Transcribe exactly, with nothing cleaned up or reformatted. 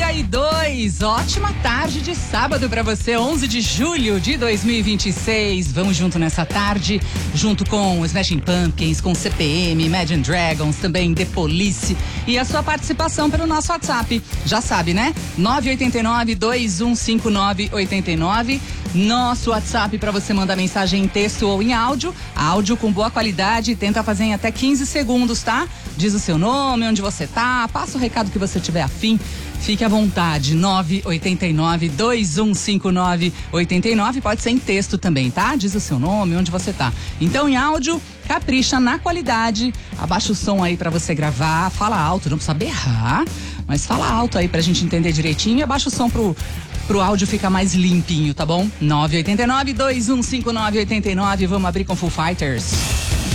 meio-dia e dois. Ótima tarde de sábado pra você, onze de julho de dois mil e vinte e seis. Vamos junto nessa tarde, junto com Smashing Pumpkins, com C P M, Imagine Dragons, também The Police e a sua participação pelo nosso WhatsApp. Já sabe, né? nove oito nove, dois um cinco nove, oito nove. Nosso WhatsApp para você mandar mensagem em texto ou em áudio. Áudio com boa qualidade, tenta fazer em até quinze segundos, tá? Diz o seu nome, onde você tá, passa o recado que você tiver afim. Fique à vontade, nove oito nove, dois um cinco nove, oito nove, pode ser em texto também, tá? Diz o seu nome, onde você tá. Então, em áudio, capricha na qualidade, abaixa o som aí pra você gravar, fala alto, não precisa berrar, mas fala alto aí pra gente entender direitinho e abaixa o som pro, pro áudio ficar mais limpinho, tá bom? nove oito nove, dois um cinco nove, oito nove, vamos abrir com Foo Fighters.